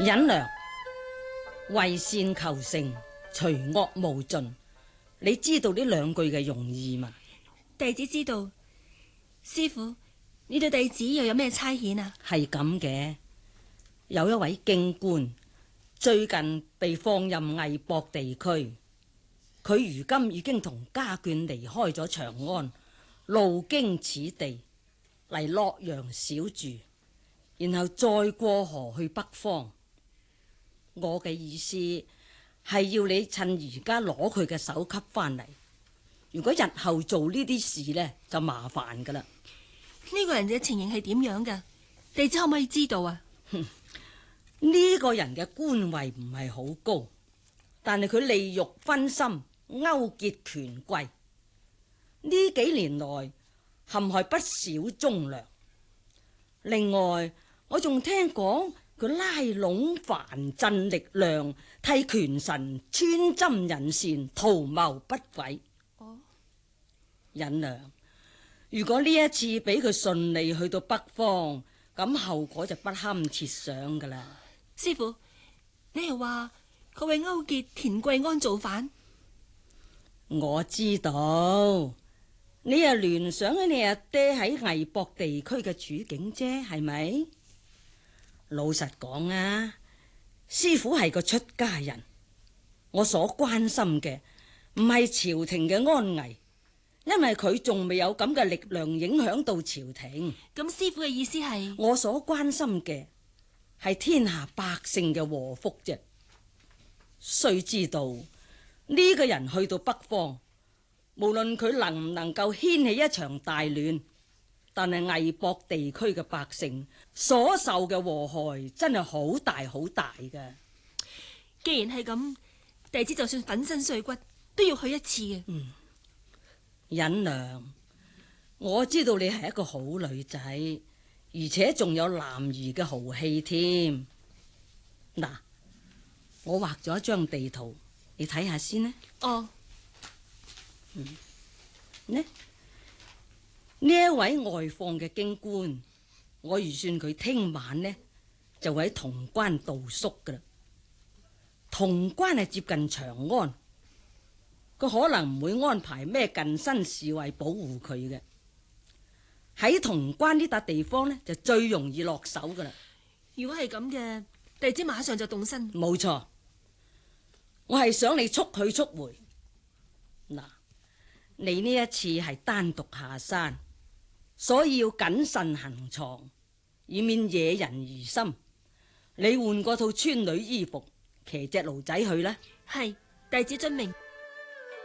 忍良，為善求成，除惡務盡。你知道呢兩句嘅用意嘛？ 弟子知道。師父，你對弟子又有咩差遣啊？ 係咁嘅，有一位京官最近被放任魏博地區，佢如今已經同家眷離開咗長安，路經此地嚟洛陽小住，然後再過河去北方。我嘅意思係要你趁而家攞佢嘅首級翻嚟，如果日後做呢啲事呢，就麻煩噶啦。 呢個人嘅情形係點樣噶？弟子可唔可以知道啊？ 呢個人嘅官位唔係好高，但係佢利欲熏心，勾結權貴，呢幾年來陷害不少忠良。另外，我仲聽講佢拉攏藩鎮力量，替權臣穿針引線，圖謀不軌。忍良，如果呢一次俾佢順利去到北方，咁後果就不堪設想噶啦。 師父，你係話佢會勾結田貴安造反？ 我知道，你又聯想起你阿爹喺魏博地區嘅處境啫，係咪？老實講啊，師父係個出家人，我所關心嘅唔係朝廷嘅安危，因為佢仲未有咁嘅力量影響到朝廷。 咁師父嘅意思係？ 我所關心嘅係天下百姓嘅禍福啫。須知道呢個人去到北方，無論佢能唔能夠掀起一場大亂，但係魏博地區嘅百姓所受嘅禍害真係好大好大㗎。 既然係咁，弟子就算粉身碎骨都要去一次嘅。 忍良，我知道你係一個好女仔，而且仲有男兒嘅豪氣添。嗱，我畫咗一張地圖，你睇下先呢。 哦， 呢一位外放嘅京官，我預算佢聽晚呢就會喺潼關度宿噶啦。潼關係接近長安，佢可能唔會安排咩近身侍衛保護佢嘅。喺潼關呢笪地方呢，就最容易落手噶啦。 如果係咁嘅，弟子馬上就動身。 冇錯，我係想你速去速回。嗱，你呢一次係單獨下山，所以要謹慎行藏，以免惹人疑心。你換過套村女衣服，騎隻驢仔去啦。 係，弟子遵命。